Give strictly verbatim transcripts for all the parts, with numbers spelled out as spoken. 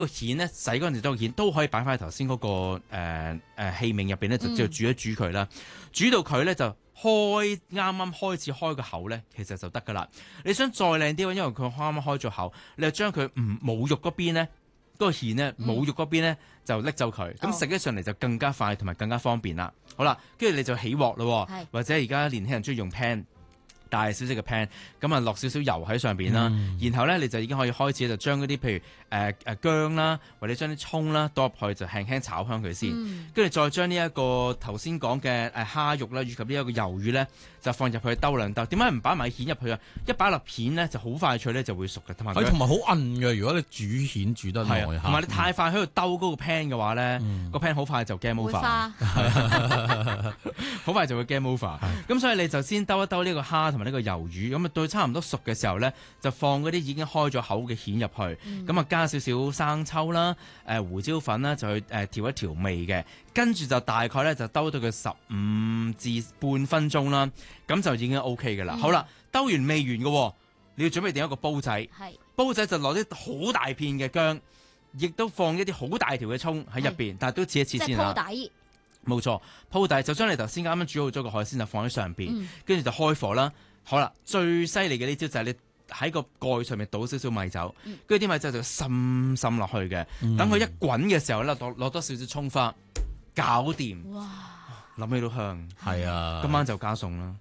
個蜆咧洗乾淨咗個蜆都可以擺翻喺頭先嗰個誒誒、呃呃、器皿入邊咧，就之後煮一煮佢啦。嗯、煮到佢咧就開啱啱開始開個口咧，其實就得噶啦。你想再靚啲，因為佢啱啱開咗口，你就將佢唔冇肉嗰邊咧，嗰、嗰個蜆咧冇肉嗰邊咧就拎走佢，咁食起上嚟就更加快同埋更加方便啦。好啦，跟住你就起鑊咯，是或者而家年輕人中意用 pan。大少少嘅 pan，咁啊落少少油喺上邊啦，嗯、然後咧你就已經可以開始就將嗰啲譬如誒誒、呃、薑啦，或者將啲葱啦倒入去就輕輕炒香佢先，跟住、嗯、再將呢一個頭先講嘅誒蝦肉啦，以及呢一個魷魚咧，就放入去兜兩兜。點解唔擺埋蜆入去啊？一擺落片咧就好快脆咧就會熟嘅，同埋係同埋好韌嘅。如果你煮蜆煮得耐， 同埋你太快喺度兜嗰個 pan 嘅話咧，嗯、個 pan 好快就 game over，好快就會 game over。咁所以你就先兜一兜呢個蝦同呢個魷魚，咁啊到差唔多熟嘅時候咧，就放嗰啲已經開咗口嘅蜆入去，咁啊、嗯、加少少生抽啦、誒、呃、胡椒粉啦，就去誒、呃、調一調味嘅，跟住就大概咧就兜到佢十五至半分鐘啦，咁就已經 O K 嘅啦。嗯、好啦，兜完未完嘅，你要準備定一個煲仔，是煲仔就攞啲好大片嘅薑，亦都放一啲好大條嘅葱喺入邊，是但係都切一切先啦。冇錯，鋪底就將你頭先啱啱煮好咗個海鮮就放喺上邊，跟住、嗯、就開火啦。好啦，最犀利嘅呢招就係你喺個蓋上面倒少少米酒，跟住啲米酒就滲滲落去嘅。等佢、嗯、一滾嘅時候咧，攞攞多少少葱花，搞掂。哇！諗起都香。係啊，今晚就加餸啦。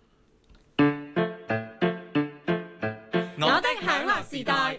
我的享樂時代。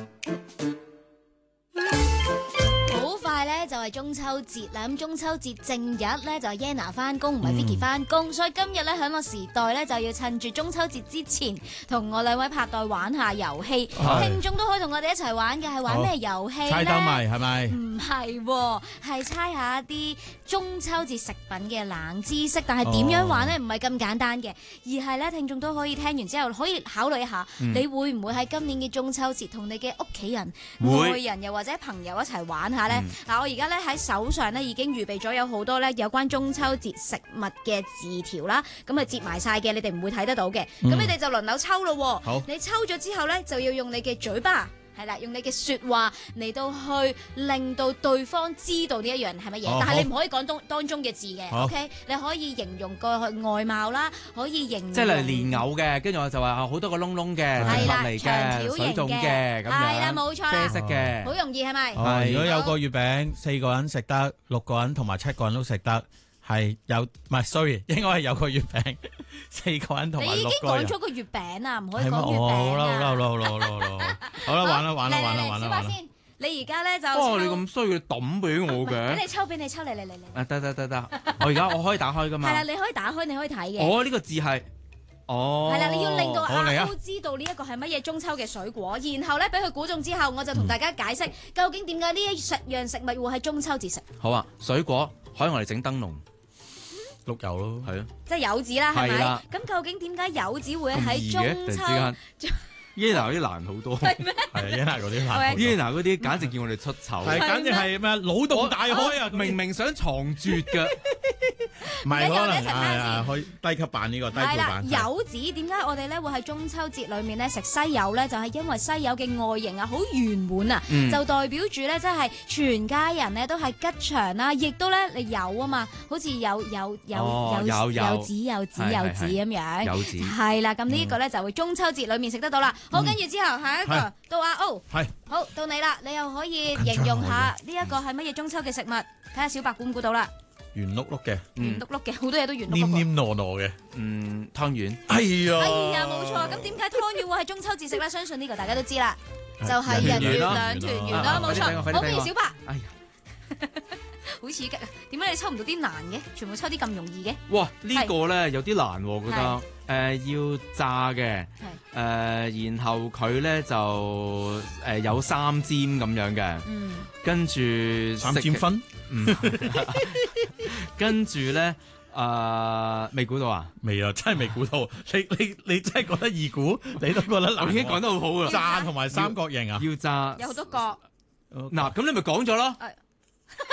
就係中秋節啦，咁中秋節正日咧就係 Yana 翻工，唔係 Vicky 翻工，所以今日咧響個時代咧就要趁住中秋節之前，同我兩位拍檔玩下遊戲，聽眾都可以同我哋一齊玩嘅，係玩咩遊戲咧？ 猜燈謎係咪？ 唔係，係猜下一啲中秋節食品嘅冷知識，但係點樣玩咧？唔係咁簡單嘅，而係咧聽眾都可以聽完之後可以考慮一下，嗯、你會唔會喺今年嘅中秋節同你嘅屋企人、愛會人又或者朋友一齊玩下咧？嗱、嗯，我而家咧喺手上咧已經預備咗有好多咧有關中秋節食物嘅字條啦，咁啊折埋晒嘅，你哋唔會睇得到嘅，咁、嗯、你哋就輪流抽咯。好，你抽咗之後咧就要用你嘅嘴巴。係啦，用你嘅說話嚟到去令到對方知道呢一樣係乜嘢，哦、但係你唔可以講當當中嘅字嘅。好 OK， 你可以形容個外貌啦，可以形容即係例如蓮藕嘅，跟住我就話好多個窿窿嘅，係啦，長條形嘅，係啦，冇錯啦，啡色嘅，好容易係咪？ 係，如果有個月餅，四個人食得，六個人同埋七個人都食得。係有唔係 sorry，應該係有個月餅，四個人同埋六個人。你已經講咗個月餅啊，唔可以講月餅啊。好啦好啦好啦好啦好啦好啦，好啦玩啦玩啦玩啦玩啦。小白先，你而家咧就哇你咁衰，你抌俾我嘅。 俾你抽俾你抽嚟嚟嚟嚟。 啊得得得得，我而家我可以打開噶嘛。 係啦，你可以打開，你可以睇嘅。 哦呢個字係，哦。係啦，你要令到阿歐知道呢一個係乜嘢中秋嘅水果，然後咧俾佢估中之後，我就同大家解釋究竟點解呢一食樣食物會喺中秋節食。 好啊，水果可以我哋整燈籠。 碌柚咯，係啊， 即係柚子啦，係咪？咁究竟點解柚子會喺中秋 ？Yana 嗰啲難好多， 係咩？ 係 Yana 嗰啲難 ，Yana 嗰啲簡直叫我哋出醜， 係簡直係咩？腦洞大開啊！ 明明想藏絕㗎， 唔係可能係啊，可以低級版呢個低級版。 柚子點解我哋咧會喺中秋節裏面咧食西柚咧？就係因為西柚嘅外形啊好圓滿啊，就代表住咧即係全家人咧都係吉祥啦，亦都咧你有啊嘛，好似有有有有柚子柚子柚子咁樣，柚子係啦，咁呢個咧就會中秋節裏面食得到啦。好，跟住之後下一個是到阿 O， 係好到你啦，你又可以形容下呢一個係乜嘢中秋嘅食物，睇下小白估唔估到啦。 圓碌碌嘅， 圓碌碌嘅，好多嘢都圓碌碌。 黏黏糯糯嘅， 嗯，湯圓。 哎呀， 哎呀，冇錯。咁點解湯圓會喺中秋節食咧？相信呢個大家都知啦，就係人月兩團圓啦，冇錯。好，跟住小白。哎呀，好刺激啊！點解你抽唔到啲難嘅？全部抽啲咁容易嘅？ 哇！呢個咧有啲難，我覺得。誒、呃、要炸嘅，誒、呃、然後佢咧就誒、呃、有三尖咁樣嘅，嗯、跟住三尖分， 嗯，跟住咧誒未估到啊？ 未啊，真係未估到，你你你真係覺得易估，你都覺得難。 我已經講得好好噶啦， 炸同埋三角形啊， 要炸， 有好多角。 嗱，咁你咪講咗咯。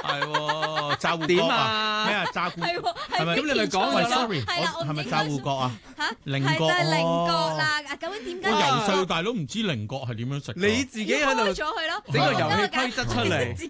係喎，炸芋點角啊？ 啊？ 咩啊？炸芋係喎， 係咪係咁你咪講喂咗咯 ，sorry， 係啦，我係咪唔應該炸芋角啊？ 嚇， 菱角係就係菱角哦啦。啊，究竟點我解由細到大都唔知菱角係點樣食㗎。 你自己喺度開咗佢咯？ 整個遊戲我規則出嚟自己